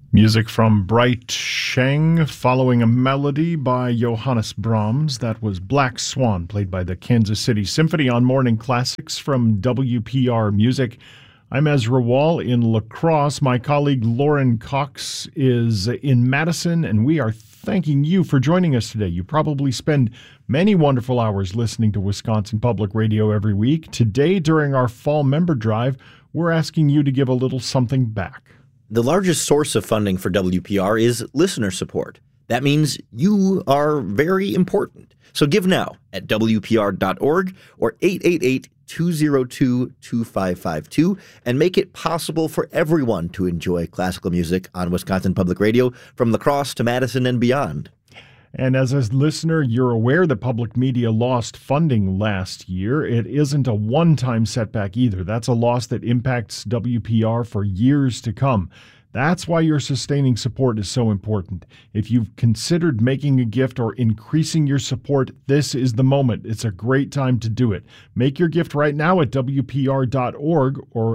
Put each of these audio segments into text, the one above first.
Music from Bright Sheng, following a melody by Johannes Brahms. That was Black Swan, played by the Kansas City Symphony on Morning Classics from WPR Music. I'm Ezra Wall in La Crosse. My colleague Lauren Cox is in Madison, and we are thanking you for joining us today. You probably spend many wonderful hours listening to Wisconsin Public Radio every week. Today, during our Fall Member Drive, we're asking you to give a little something back. The largest source of funding for WPR is listener support. That means you are very important. So give now at WPR.org or 888-202-2552 and make it possible for everyone to enjoy classical music on Wisconsin Public Radio from La Crosse to Madison and beyond. And as a listener, you're aware that public media lost funding last year. It isn't a one-time setback either. That's a loss that impacts WPR for years to come. That's why your sustaining support is so important. If you've considered making a gift or increasing your support, this is the moment. It's a great time to do it. Make your gift right now at WPR.org or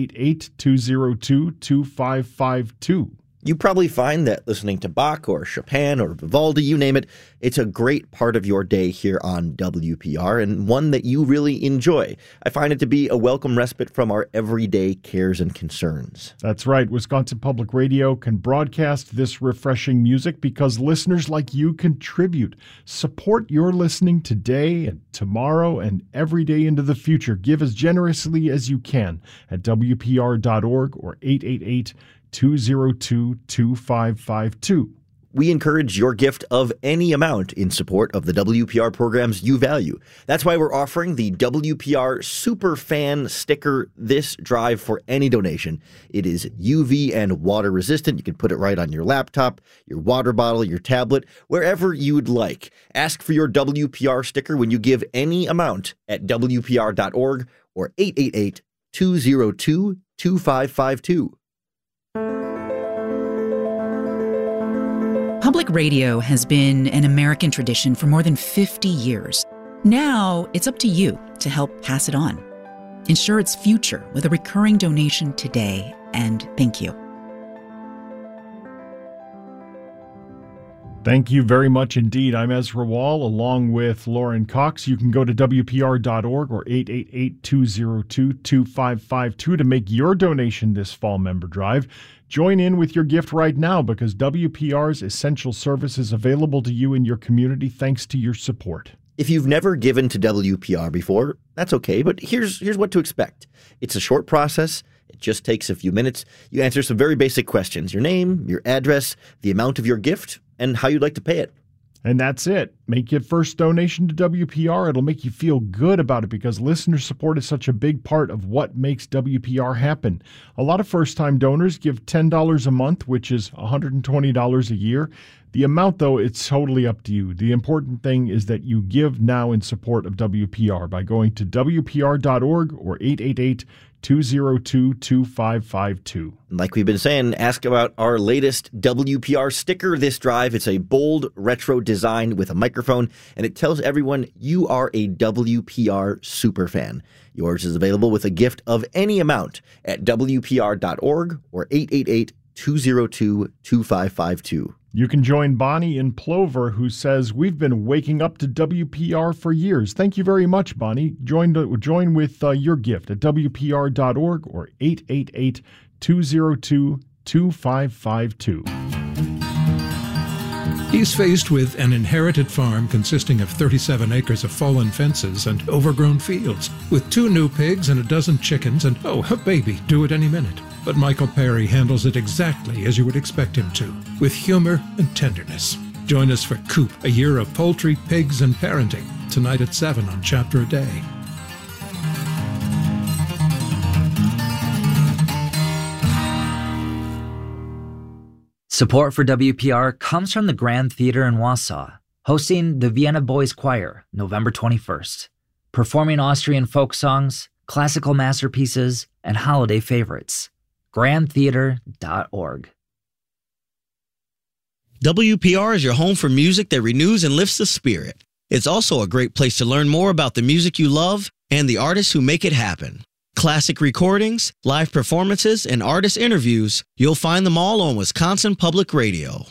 888-202-2552. You probably find that listening to Bach or Chopin or Vivaldi, you name it, it's a great part of your day here on WPR and one that you really enjoy. I find it to be a welcome respite from our everyday cares and concerns. That's right. Wisconsin Public Radio can broadcast this refreshing music because listeners like you contribute. Support your listening today and tomorrow and every day into the future. Give as generously as you can at WPR.org or 888-202-2552. We encourage your gift of any amount in support of the WPR programs you value. That's why we're offering the WPR Superfan sticker this drive for any donation. It is UV and water resistant. You can put it right on your laptop, your water bottle, your tablet, wherever you'd like. Ask for your WPR sticker when you give any amount at WPR.org or 888-202-2552. Public radio has been an American tradition for more than 50 years. Now, it's up to you to help pass it on. Ensure its future with a recurring donation today, and thank you. Thank you very much indeed. I'm Ezra Wall along with Lauren Cox. You can go to WPR.org or 888-202-2552 to make your donation this Fall Member Drive. Join in with your gift right now because WPR's essential service is available to you and your community thanks to your support. If you've never given to WPR before, that's okay, but here's what to expect. It's a short process. It just takes a few minutes. You answer some very basic questions: your name, your address, the amount of your gift, and how you'd like to pay it. And that's it. Make your first donation to WPR. It'll make you feel good about it because listener support is such a big part of what makes WPR happen. A lot of first-time donors give $10 a month, which is $120 a year. The amount, though, it's totally up to you. The important thing is that you give now in support of WPR by going to WPR.org or 888-202-2552. Like we've been saying, ask about our latest WPR sticker this drive. It's a bold retro design with a microphone, and it tells everyone you are a WPR superfan. Yours is available with a gift of any amount at WPR.org or 888-202-2552. You can join Bonnie in Plover, who says, "We've been waking up to WPR for years." Thank you very much, Bonnie. Join with your gift at WPR.org or 888-202-2552. He's faced with an inherited farm consisting of 37 acres of fallen fences and overgrown fields, with 2 new pigs and a dozen chickens and, a baby due at any minute. But Michael Perry handles it exactly as you would expect him to, with humor and tenderness. Join us for Coop, a year of poultry, pigs, and parenting, tonight at 7 on Chapter a Day. Support for WPR comes from the Grand Theater in Wausau, hosting the Vienna Boys Choir, November 21st, performing Austrian folk songs, classical masterpieces, and holiday favorites. grandtheater.org. WPR is your home for music that renews and lifts the spirit. It's also a great place to learn more about the music you love and the artists who make it happen. Classic recordings, live performances, and artist interviews, you'll find them all on Wisconsin Public Radio.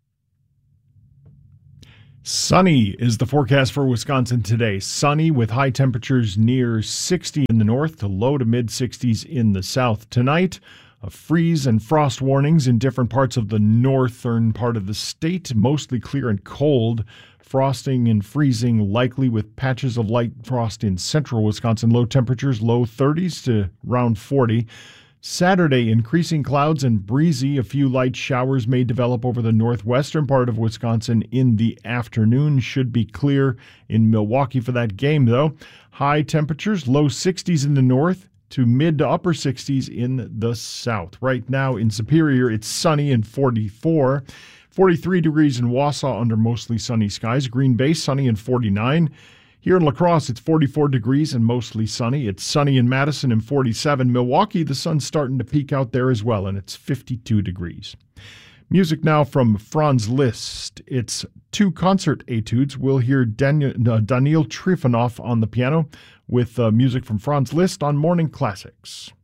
Sunny is the forecast for Wisconsin today. Sunny with high temperatures near 60 in the north to low to mid-60s in the south. Tonight, freeze and frost warnings in different parts of the northern part of the state, mostly clear and cold. Frosting and freezing likely with patches of light frost in central Wisconsin. Low temperatures, low 30s to around 40. Saturday, increasing clouds and breezy. A few light showers may develop over the northwestern part of Wisconsin in the afternoon. Should be clear in Milwaukee for that game, though. High temperatures, low 60s in the north to mid to upper 60s in the south. Right now in Superior, it's sunny and 44. 43 degrees in Wausau under mostly sunny skies. Green Bay, sunny and 49. Here in La Crosse, it's 44 degrees and mostly sunny. It's sunny in Madison and 47. Milwaukee, the sun's starting to peek out there as well, and it's 52 degrees. Music now from Franz Liszt. It's 2 concert etudes. We'll hear Daniil Trifonov on the piano with music from Franz Liszt on Morning Classics.